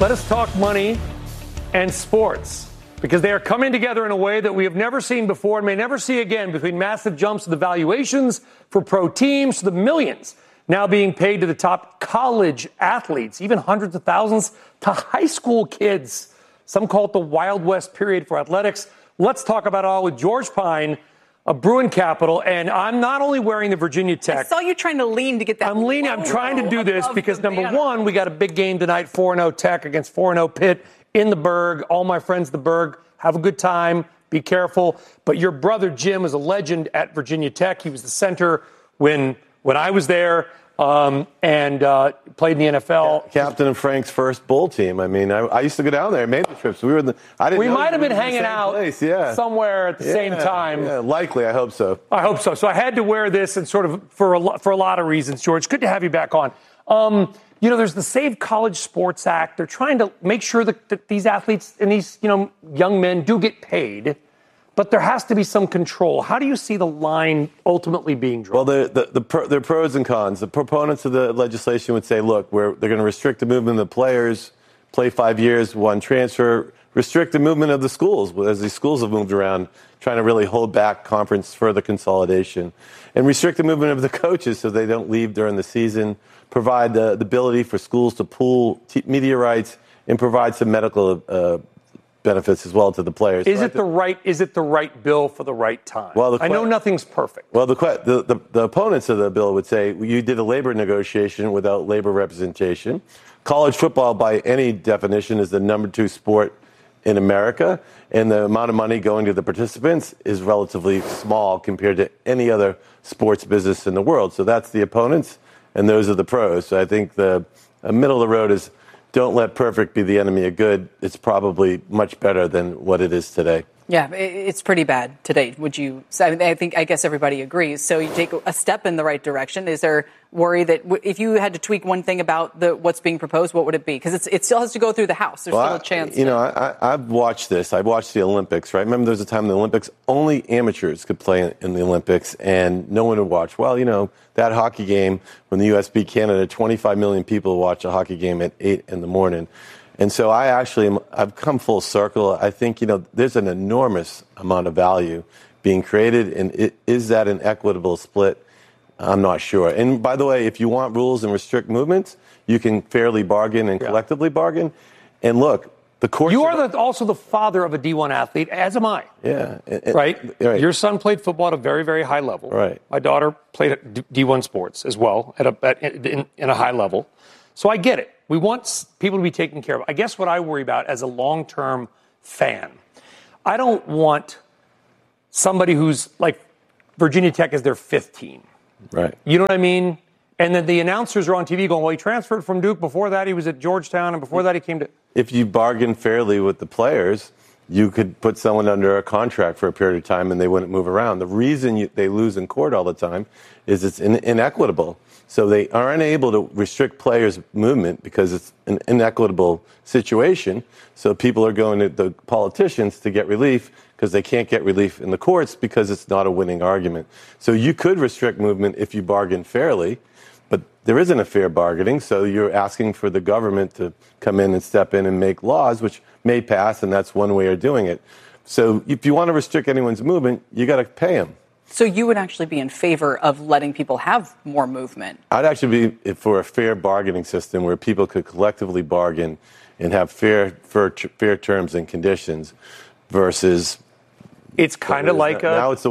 Let us talk money and sports, because they are coming together in a way that we have never seen before and may never see again, between massive jumps in the valuations for pro teams to the millions now being paid to the top college athletes, even hundreds of thousands to high school kids. Some call it the Wild West period for athletics. Let's talk about it all with George Pine of Bruin Capital. And I'm not only wearing the Virginia Tech. I saw you trying to lean to get that. I'm leaning. I'm trying to do this because, number one, we got a big game tonight, 4-0 Tech against 4-0 Pitt in the Berg. All my friends, the Berg, have a good time. Be careful. But your brother, Jim, is a legend at Virginia Tech. He was the center when I was there. And played in the NFL. Captain of Frank's first bowl team. I mean, I used to go down there, made the trips. We might have been hanging out somewhere at the same time. Yeah, likely. I hope so. I hope so. So I had to wear this, and sort of for a lot of reasons. George, good to have you back on. There's the Save College Sports Act. They're trying to make sure that these athletes and these young men do get paid. But there has to be some control. How do you see the line ultimately being drawn? Well, there are pros and cons. The proponents of the legislation would say, look, they're going to restrict the movement of the players, play 5 years, one transfer, restrict the movement of the schools, as these schools have moved around, trying to really hold back conference further consolidation, and restrict the movement of the coaches so they don't leave during the season, provide the ability for schools to pool media rights, and provide some medical benefits as well to the players. Is it the right bill for the right time? Well, I know nothing's perfect. Well, the opponents of the bill would say you did a labor negotiation without labor representation. College football, by any definition, is the number 2 sport in America, and the amount of money going to the participants is relatively small compared to any other sports business in the world. So that's the opponents, and those are the pros. So I think the middle of the road is, don't let perfect be the enemy of good. It's probably much better than what it is today. Yeah, it's pretty bad today. Would you say? I guess everybody agrees. So you take a step in the right direction. Is there worry that if you had to tweak one thing about what's being proposed, what would it be? Because it still has to go through the House. There's still a chance. I've watched this. I watched the Olympics, right? Remember there was a time in the Olympics only amateurs could play in the Olympics and no one would watch. Well, that hockey game when the U.S. beat Canada, 25 million people watch a hockey game at 8 in the morning. And so I've come full circle. I think, there's an enormous amount of value being created. And is that an equitable split? I'm not sure. And by the way, if you want rules and restrict movements, you can fairly bargain and collectively bargain. And look, the courts... You are also the father of a D1 athlete, as am I. Yeah. Right? Your son played football at a very, very high level. Right. My daughter played at D1 sports as well, in a high level. So I get it. We want people to be taken care of. I guess what I worry about as a long-term fan, I don't want somebody who's like Virginia Tech is their 5th team. Right. You know what I mean? And then the announcers are on TV going, well, he transferred from Duke. Before that, he was at Georgetown. And before that, he came to... If you bargain fairly with the players, you could put someone under a contract for a period of time and they wouldn't move around. The reason they lose in court all the time is it's inequitable. So they are unable to restrict players' movement because it's an inequitable situation. So people are going to the politicians to get relief because they can't get relief in the courts because it's not a winning argument. So you could restrict movement if you bargain fairly, but there isn't a fair bargaining. So you're asking for the government to come in and step in and make laws, which may pass, and that's one way of doing it. So if you want to restrict anyone's movement, you got to pay them. So you would actually be in favor of letting people have more movement? I'd actually be for a fair bargaining system where people could collectively bargain and have fair terms and conditions versus... It's kind of like a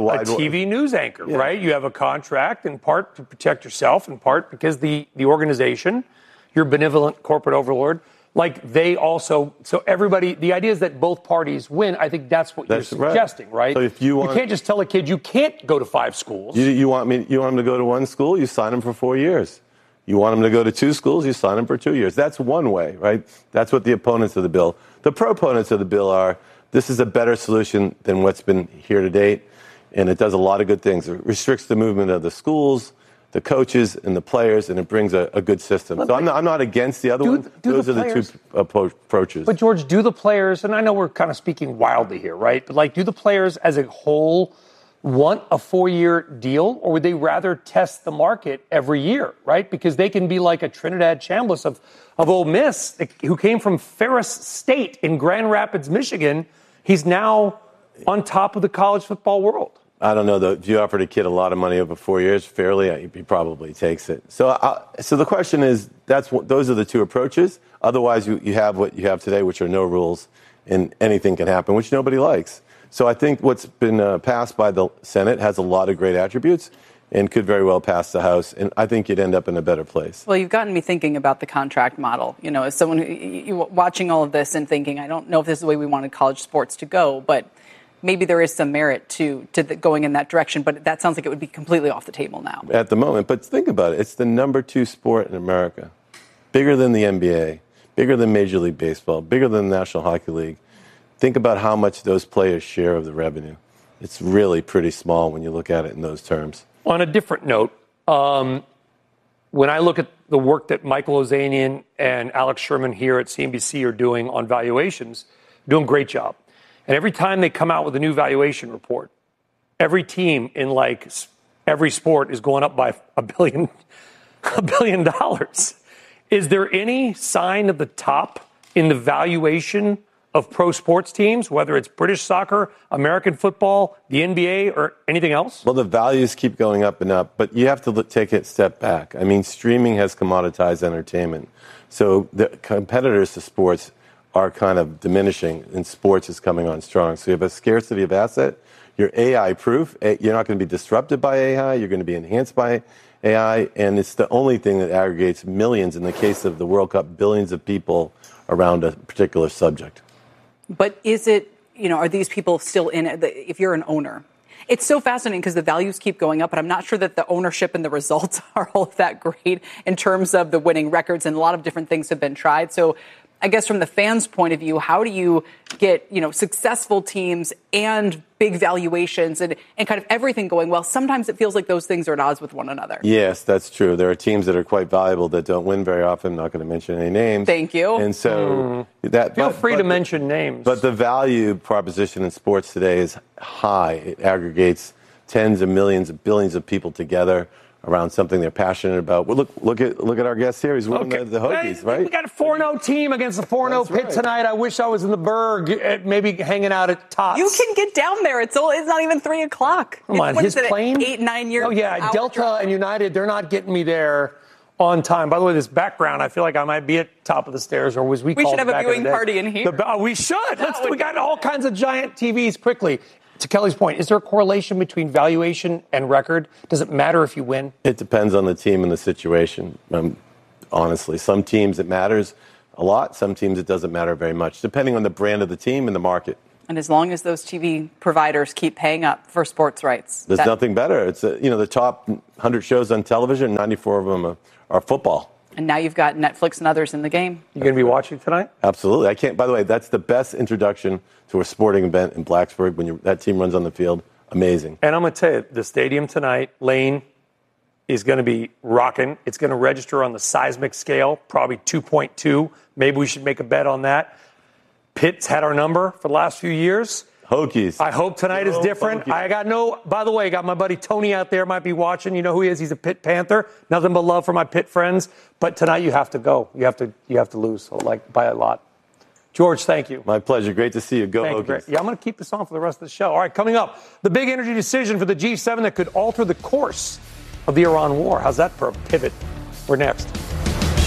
TV news anchor, Yeah. right? You have a contract in part to protect yourself, in part because the organization, your benevolent corporate overlord, like they also, so everybody, the idea is that both parties win. I think that's what you're suggesting, right? So if you can't just tell a kid you can't go to 5 schools. You want them to go to one school, you sign them for 4 years. You want them to go to 2 schools, you sign them for 2 years. That's one way, right? That's what the opponents of the bill. The proponents of the bill are, this is a better solution than what's been here to date, and it does a lot of good things. It restricts the movement of the schools, the coaches, and the players, and it brings a good system. So I'm not against the other one. Those are the 2 approaches. But, George, do the players, and I know we're kind of speaking wildly here, right? But, do the players as a whole want a 4-year deal, or would they rather test the market every year, right? Because they can be like a Trinidad Chambliss of Ole Miss, who came from Ferris State in Grand Rapids, Michigan. He's now on top of the college football world. I don't know, though. If you offered a kid a lot of money over 4 years, fairly, he probably takes it. So the question is, those are the two approaches. Otherwise, you have what you have today, which are no rules, and anything can happen, which nobody likes. So I think what's been passed by the Senate has a lot of great attributes and could very well pass the House. And I think you'd end up in a better place. Well, you've gotten me thinking about the contract model. You know, as someone watching all of this and thinking, I don't know if this is the way we wanted college sports to go, but maybe there is some merit to going in that direction. But that sounds like it would be completely off the table now. At the moment. But think about it. It's the number 2 sport in America. Bigger than the NBA, bigger than Major League Baseball, bigger than the National Hockey League. Think about how much those players share of the revenue. It's really pretty small when you look at it in those terms. On a different note, when I look at the work that Michael Ozanian and Alex Sherman here at CNBC are doing on valuations, doing a great job. And every time they come out with a new valuation report, every team in like every sport is going up by $1 billion. Is there any sign of the top in the valuation of pro sports teams, whether it's British soccer, American football, the NBA, or anything else? Well, the values keep going up and up, but you have to take a step back. I mean, streaming has commoditized entertainment. So the competitors to sports are kind of diminishing, and sports is coming on strong. So you have a scarcity of asset. You're AI-proof. You're not going to be disrupted by AI. You're going to be enhanced by AI, and it's the only thing that aggregates millions, in the case of the World Cup, billions of people around a particular subject. But is it, are these people still in it? If you're an owner, it's so fascinating because the values keep going up, but I'm not sure that the ownership and the results are all that great in terms of the winning records, and a lot of different things have been tried. So I guess from the fans' point of view, how do you get, successful teams and big valuations and kind of everything going well? Sometimes it feels like those things are at odds with one another. Yes, that's true. There are teams that are quite valuable that don't win very often. I'm not going to mention any names. Thank you. And so feel free to mention names. But the value proposition in sports today is high. It aggregates tens of millions of billions of people together around something they're passionate about. Well, look at our guest here. He's winning the Hokies, right? We got a 4-0 team against a 4-0 Pitt tonight. I wish I was in the Berg, maybe hanging out at Tots. You can get down there. It's not even 3 o'clock. Come on, his plane? 8-9 years. Oh, yeah, Delta and United, they're not getting me there on time. By the way, this background, I feel like I might be at top of the stairs, or as we call it. We should have a viewing party in here. We should. We got all kinds of giant TVs quickly. To Kelly's point, is there a correlation between valuation and record? Does it matter if you win? It depends on the team and the situation, honestly. Some teams it matters a lot. Some teams it doesn't matter very much, depending on the brand of the team and the market. And as long as those TV providers keep paying up for sports rights. There's nothing better. It's, the top 100 shows on television, 94 of them are football. And now you've got Netflix and others in the game. You going to be watching tonight? Absolutely. I can't. By the way, that's the best introduction to a sporting event in Blacksburg when that team runs on the field. Amazing. And I'm going to tell you, the stadium tonight, Lane, is going to be rocking. It's going to register on the seismic scale, probably 2.2. Maybe we should make a bet on that. Pitt's had our number for the last few years. Hokies. I hope tonight is different. Hokies. By the way, I got my buddy Tony out there, might be watching. You know who he is? He's a Pitt Panther. Nothing but love for my Pitt friends. But tonight you have to go. You have to lose. So by a lot. George, thank you. My pleasure. Great to see you. Go Hokies. Yeah, I'm going to keep this on for the rest of the show. All right, coming up, the big energy decision for the G7 that could alter the course of the Iran war. How's that for a pivot? We're next.